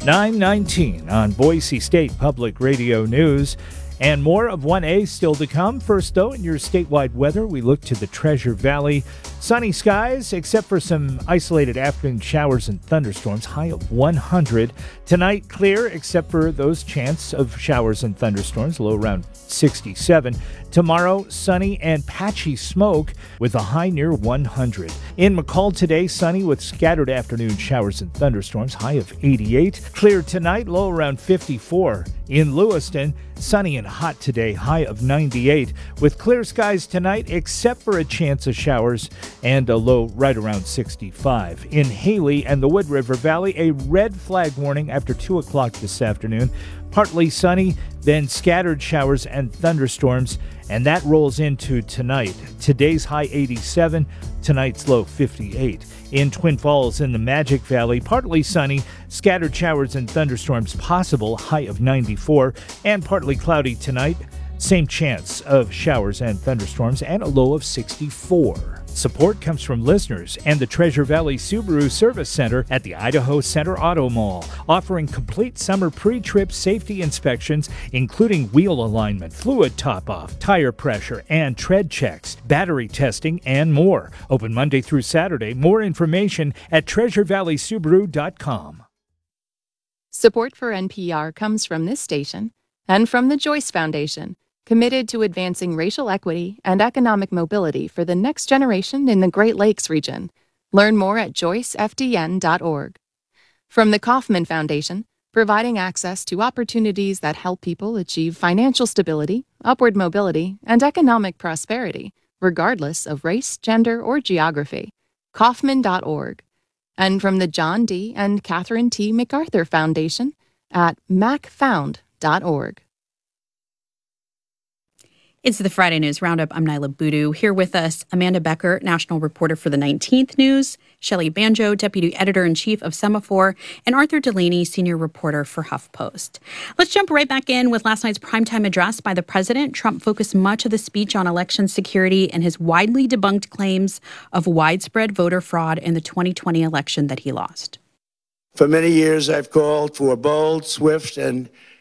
9:19 on Boise State Public Radio News. And more of 1A still to come. First, though, in your statewide weather, we look to the Treasure Valley. Sunny skies, except for some isolated afternoon showers and thunderstorms, high of 100. Tonight, clear, except for those chance of showers and thunderstorms, low around 67. Tomorrow, sunny and patchy smoke with a high near 100. In McCall today, sunny with scattered afternoon showers and thunderstorms, high of 88. Clear tonight, low around 54. In Lewiston, sunny and hot today, high of 98. With clear skies tonight, except for a chance of showers and a low right around 65. In Haley and the Wood River Valley, a red flag warning after 2 o'clock this afternoon. Partly sunny, then scattered showers and thunderstorms, and that rolls into tonight. Today's high 87, tonight's low 58. In Twin Falls in the Magic Valley, partly sunny, scattered showers and thunderstorms possible, high of 94, and partly cloudy tonight. Same chance of showers and thunderstorms and a low of 64. Support comes from listeners and the Treasure Valley Subaru Service Center at the Idaho Center Auto Mall, offering complete summer pre-trip safety inspections, including wheel alignment, fluid top-off, tire pressure, and tread checks, battery testing, and more. Open Monday through Saturday. More information at treasurevalleysubaru.com. Support for NPR comes from this station and from the Joyce Foundation, committed to advancing racial equity and economic mobility for the next generation in the Great Lakes region. Learn more at joycefdn.org. From the Kauffman Foundation, providing access to opportunities that help people achieve financial stability, upward mobility, and economic prosperity, regardless of race, gender, or geography. Kauffman.org. And from the John D. and Catherine T. MacArthur Foundation at macfound.org. It's the Friday News Roundup. I'm Nyla Boodoo. Here with us, Amanda Becker, national reporter for the 19th News, Shelley Banjo, deputy editor-in-chief of Semaphore, and Arthur Delaney, senior reporter for HuffPost. Let's jump right back in with last night's primetime address by the president. Trump focused much of the speech on election security and his widely debunked claims of widespread voter fraud in the 2020 election that he lost. For many years, I've called for bold, swift, and